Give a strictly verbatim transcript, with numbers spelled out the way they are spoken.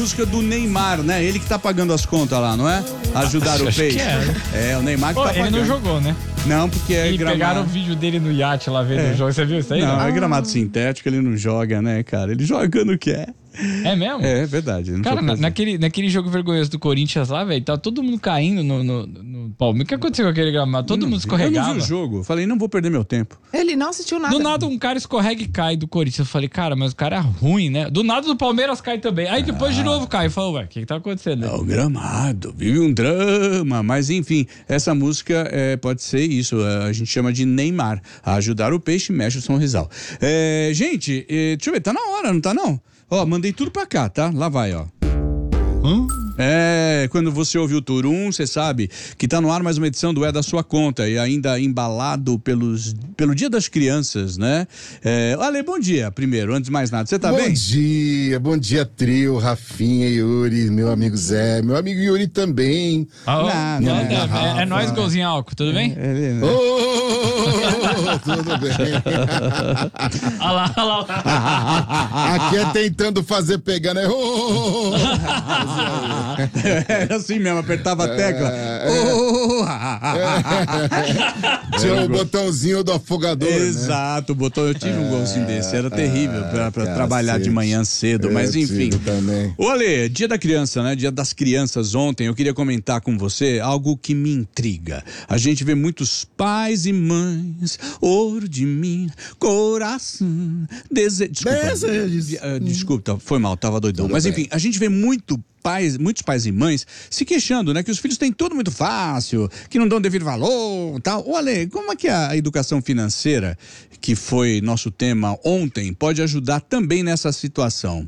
música do Neymar, né? Ele que tá pagando as contas lá, não é? Ajudar o Peixe. É. é, o Neymar que Pô, tá ele pagando. Não jogou, né? Não, porque é e gramado. pegaram o vídeo dele no iate lá vendo É. o jogo. Você viu isso aí? Não, Não, é gramado sintético, ele não joga, né, cara? Ele joga quando quer. É mesmo? É, é verdade. Não Cara, sou na, prazer. naquele, naquele jogo vergonhoso do Corinthians lá, velho, tá todo mundo caindo no, no, no Palmeiras. O que aconteceu com aquele gramado? Todo Eu não mundo vi. Eu não escorregava. vi o jogo. Falei, não vou perder meu tempo. Ele não assistiu nada. Do nada um cara escorrega e cai do Corinthians. Eu falei, cara, mas o cara é ruim, né? Do nada do Palmeiras cai também. Aí depois de novo cai. Eu falei, ué, o que que tá acontecendo? É o gramado, vive um drama. Mas enfim, essa música é, pode ser isso. A gente chama de Neymar. A ajudar o Peixe, mexe o São Rizal. É, gente, é, deixa eu ver, tá na hora, não tá não? Ó, mandei tudo pra cá, tá? Lá vai, ó. Hã? É, quando você ouviu o Turum, você sabe que tá no ar mais uma edição do É da Sua Conta e ainda embalado pelos, pelo Dia das Crianças, né? É, Ale, bom dia, primeiro, antes de mais nada, você tá bom bem? Bom dia, bom dia, trio, Rafinha, Yuri, meu amigo Zé, meu amigo Yuri também. Ah, não, não, não, é, não, é, é nós, golzinho álcool, tudo bem? É, é, Ô, oh, tudo bem. Olha lá, olha lá. Aqui é tentando fazer pegar, né? Oh, Era assim mesmo, apertava a tecla. É, Oh! Tinha o botãozinho do afogador. Exato, o botão. Eu tive um golzinho desse, era terrível pra, pra cacete. trabalhar de manhã cedo, mas Eu enfim. tive também. Ô Ale, dia da criança, né? Dia das crianças ontem, eu queria comentar com você algo que me intriga. A gente vê muitos pais e mães, ouro de mim, coração, desejo. Desculpa, Desejos. uh, desculpa, foi mal, tava doidão. Tudo Mas bem. enfim, a gente vê muito pais, muitos pais e mães se queixando, né? Que os filhos têm tudo muito fácil, que não dão devido valor, tal. Ô Ale, como é que a educação financeira, que foi nosso tema ontem, pode ajudar também nessa situação?